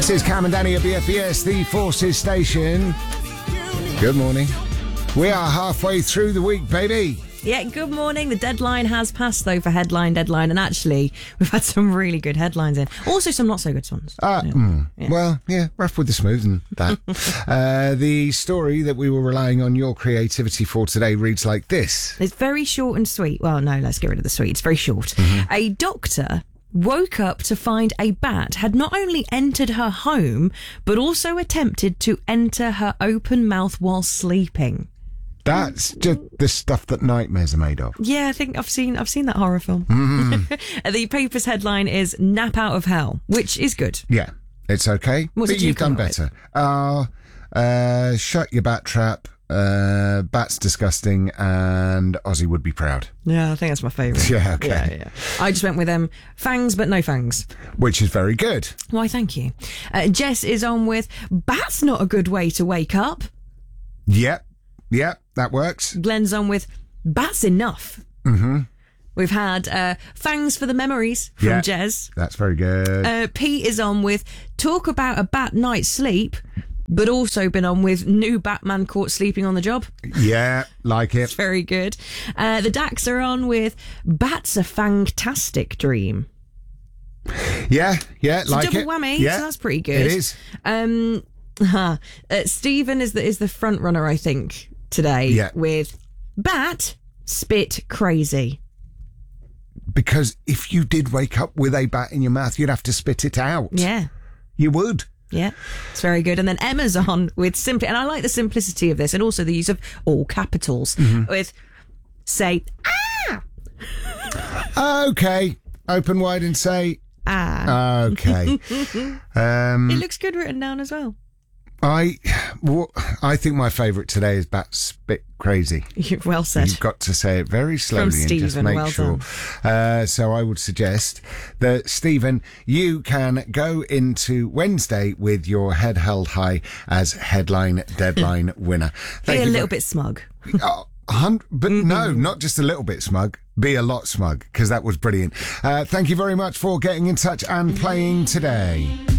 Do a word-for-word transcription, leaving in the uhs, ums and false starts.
This is Cam and Danny at B F B S, the Forces Station. Good morning. We are halfway through the week, baby. Yeah, good morning. The deadline has passed, though, for headline deadline. And actually, we've had some really good headlines in. Also, some not so good ones. Uh, yeah. Mm, Yeah. Well, yeah, rough with the smooth and that. uh, the story that we were relying on your creativity for today reads like this. It's very short and sweet. Well, no, let's get rid of the sweet. It's very short. Mm-hmm. A doctor woke up to find a bat had not only entered her home, but also attempted to enter her open mouth while sleeping. That's just the stuff that nightmares are made of. Yeah, I think I've seen I've seen that horror film. Mm-hmm. The paper's headline is "Nap Out of Hell," which is good. Yeah, it's okay. What but did you you've done come up with? better. Uh, uh, shut your bat trap. Uh, bat's disgusting, and Ozzy would be proud. Yeah, I think that's my favourite. Yeah, okay. Yeah, yeah. I just went with um, fangs, but no fangs. Which is very good. Why, thank you. Uh, Jess is on with "Bat's not a good way to wake up." Yep, yep, that works. Glenn's on with "Bat's enough." Mm-hmm. We've had uh, fangs for the memories from Yeah. Jez. That's very good. Uh, Pete is on with "Talk about a bat night's sleep," but also been on with "New Batman caught sleeping on the job." Yeah, like it. Very good. Uh, the Dax are on with "Bat's a fantastic dream." Yeah, yeah, It's like a double it. whammy, Yeah, so that's pretty good. It is. Um, uh, Stephen is the is the front runner, I think, today. Yeah. With "Bat spit crazy." Because if you did wake up with a bat in your mouth, you'd have to spit it out. Yeah. You would. Yeah, it's very good. And then Emma's on with simply, and I like the simplicity of this, and also the use of all capitals with say Ah! Okay. Open wide and say, ah. okay. um, It looks good written down as well. I, well, I think my favourite today is bat spit crazy. Well said. You've got to say it very slowly From and just Stephen, make well sure. Uh, so I would suggest that, Stephen, you can go into Wednesday with your head held high as headline deadline winner. Be Thank a you little very- bit smug. Oh, a hun- but no, not just a little bit smug. Be a lot smug, because that was brilliant. Uh, thank you very much for getting in touch and playing today.